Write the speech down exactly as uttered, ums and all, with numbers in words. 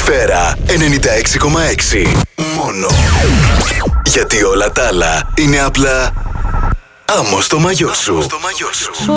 Σφαίρα ενενήντα έξι κόμμα έξι. Μόνο. Γιατί όλα τα άλλα είναι απλά άμμο στο μαγιό σου.